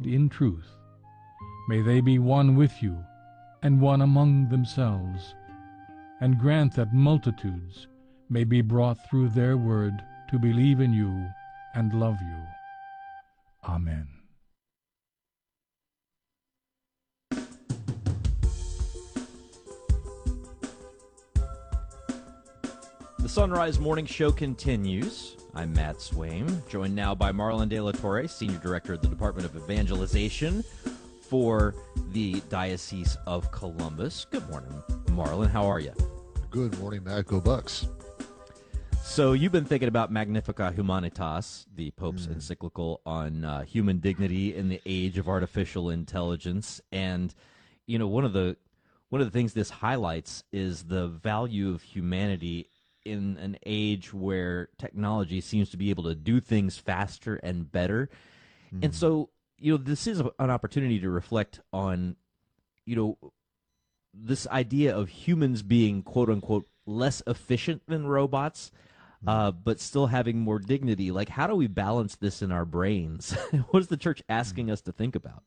in truth. May they be one with you, and one among themselves, and grant that multitudes may be brought through their word to believe in you and love you. Amen. The Sunrise Morning Show continues. I'm Matt Swaim, joined now by Marlon De La Torre, Senior Director of the Department of Evangelization for the Diocese of Columbus. Good morning, Marlon. How are you? Good morning, Matt. Go Bucks. So you've been thinking about Magnificat Humanitas, the Pope's encyclical on human dignity in the age of artificial intelligence, and you know one of the things this highlights is the value of humanity in an age where technology seems to be able to do things faster and better. And so, you know, this is an opportunity to reflect on, you know, this idea of humans being, quote unquote, less efficient than robots, but still having more dignity. Like, how do we balance this in our brains? What is the church asking us to think about?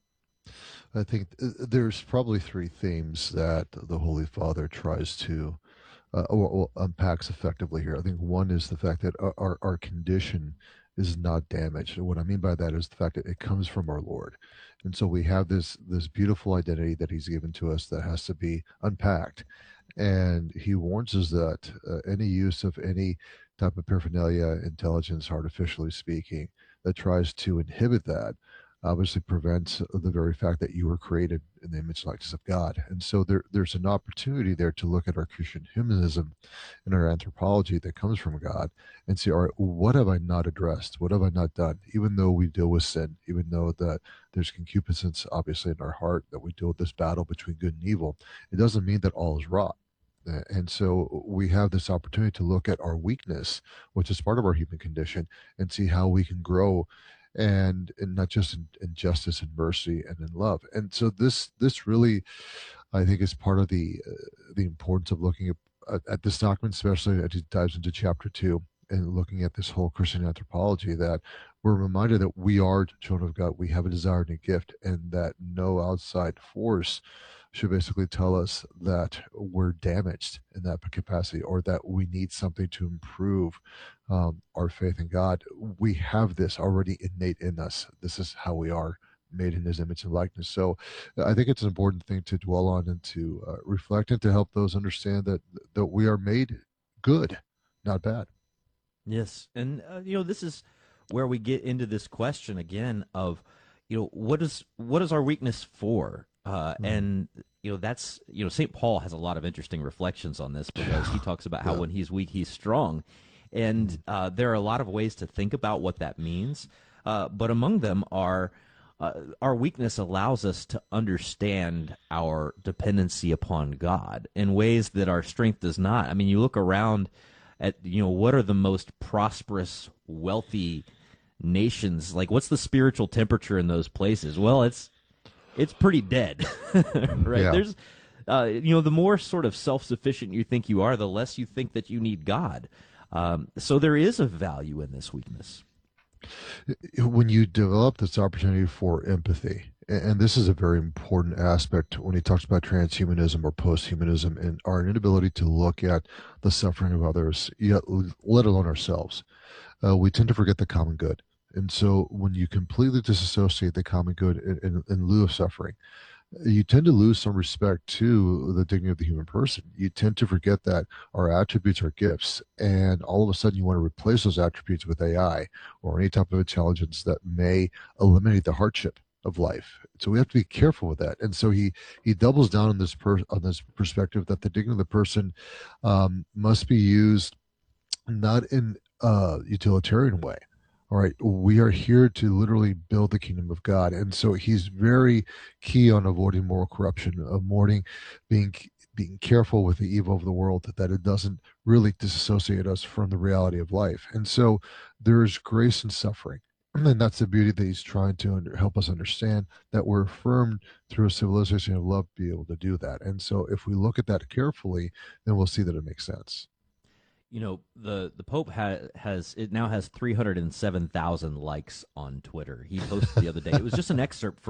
I think there's probably three themes that the Holy Father tries to unpacks effectively here. I think one is the fact that our condition is not damaged. And what I mean by that is the fact that it comes from our Lord. And so we have this beautiful identity that he's given to us that has to be unpacked. And he warns us that any use of any type of paraphernalia, intelligence, artificially speaking, that tries to inhibit that obviously prevents the very fact that you were created in the image and likeness of God. And so there's an opportunity there to look at our Christian humanism and our anthropology that comes from God and say, all right, what have I not addressed? What have I not done? Even though we deal with sin, even though that there's concupiscence obviously in our heart, that we deal with this battle between good and evil, it doesn't mean that all is wrong. And so we have this opportunity to look at our weakness, which is part of our human condition, and see how we can grow and not just in justice and mercy and in love. And so this really, I think, is part of the importance of looking at this document, especially as it dives into chapter 2 and looking at this whole Christian anthropology, that we're reminded that we are children of God, we have a desire and a gift, and that no outside force should basically tell us that we're damaged in that capacity or that we need something to improve our faith in God. We have this already innate in us. This is how we are, made in his image and likeness. So I think it's an important thing to dwell on and to reflect and to help those understand that we are made good, not bad. Yes. And, you know, this is where we get into this question again of, you know, what is our weakness for? And, you know, that's, you know, St. Paul has a lot of interesting reflections on this because he talks about how when he's weak, he's strong. And there are a lot of ways to think about what that means. But among them are our weakness allows us to understand our dependency upon God in ways that our strength does not. I mean, you look around at, you know, what are the most prosperous, wealthy nations? Like, what's the spiritual temperature in those places? Well, it's pretty dead, right? Yeah. There's, you know, the more sort of self-sufficient you think you are, the less you think that you need God. So there is a value in this weakness. When you develop this opportunity for empathy, and this is a very important aspect when he talks about transhumanism or posthumanism and our inability to look at the suffering of others, yet let alone ourselves, we tend to forget the common good. And so when you completely disassociate the common good in lieu of suffering, you tend to lose some respect to the dignity of the human person. You tend to forget that our attributes are gifts, and all of a sudden you want to replace those attributes with AI or any type of intelligence that may eliminate the hardship of life. So we have to be careful with that. And so he doubles down on this perspective that the dignity of the person must be used not in a utilitarian way. All right, we are here to literally build the kingdom of God. And so he's very key on avoiding moral corruption, avoiding being careful with the evil of the world, that it doesn't really disassociate us from the reality of life. And so there's grace in suffering. And that's the beauty that he's trying to help us understand, that we're affirmed through a civilization of love to be able to do that. And so if we look at that carefully, then we'll see that it makes sense. You know, the Pope has it now has 307,000 likes on Twitter. He posted the other day. It was just an excerpt